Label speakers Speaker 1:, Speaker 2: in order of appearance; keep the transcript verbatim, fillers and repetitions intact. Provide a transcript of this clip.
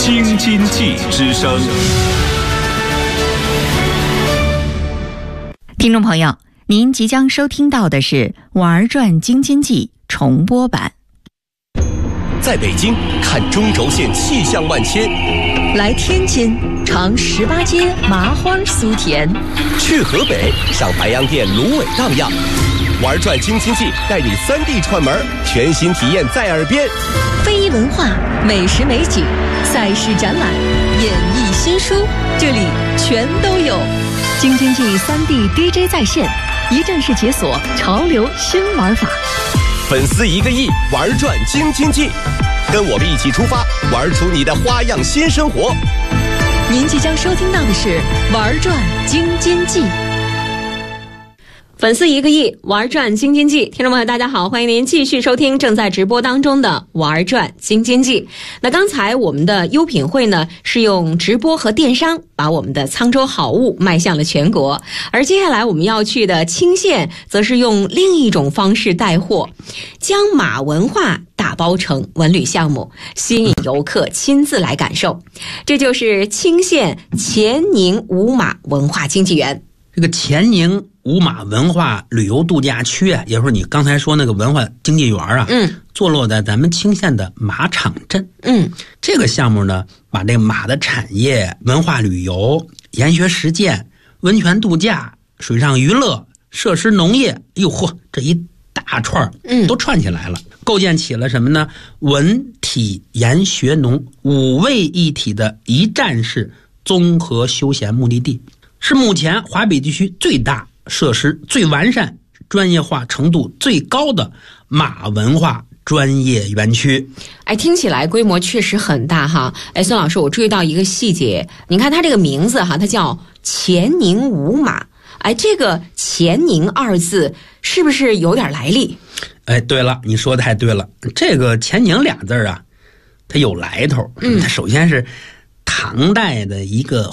Speaker 1: 京津冀之声。
Speaker 2: 听众朋友，您即将收听到的是《玩转京津冀》重播版。
Speaker 3: 在北京看中轴线气象万千，
Speaker 4: 来天津尝十八街麻花酥甜，
Speaker 3: 去河北上白洋淀芦苇荡漾。玩转京津冀带你三地串门，全新体验在耳边。
Speaker 4: 非遗文化、美食美景、赛事展览、演艺新书，这里全都有。京津冀三地 D J 在线，一站式解锁潮流新玩法。
Speaker 3: 粉丝一个亿，玩转京津冀，跟我们一起出发，玩出你的花样新生活。
Speaker 4: 您即将收听到的是《玩转京津冀》。
Speaker 5: 粉丝一个亿，玩转京津冀。听众朋友大家好，欢迎您继续收听正在直播当中的玩转京津冀。那刚才我们的优品会呢，是用直播和电商把我们的沧州好物迈向了全国，而接下来我们要去的青县则是用另一种方式带货，将马文化打包成文旅项目，吸引游客亲自来感受。这就是青县乾宁五马文化经济园。
Speaker 6: 这个乾宁五马文化旅游度假区啊，也就是你刚才说那个文化经济园啊，
Speaker 5: 嗯，
Speaker 6: 坐落在咱们青县的马场镇。
Speaker 5: 嗯，
Speaker 6: 这个项目呢，把这个马的产业、文化旅游、研学实践、温泉度假、水上娱乐、设施农业，哟嚯，这一大串嗯都串起来了，嗯，构建起了什么呢？文体研学农五位一体的一站式综合休闲目的地。是目前华北地区最大、设施最完善、专业化程度最高的马文化专业园区。
Speaker 5: 哎，听起来规模确实很大哈。哎，孙老师，我注意到一个细节，你看它这个名字哈，它叫乾宁五马。哎，这个乾宁二字是不是有点来历？
Speaker 6: 哎，对了，你说的太对了。这个乾宁俩字啊，它有来头。嗯，它首先是唐代的一个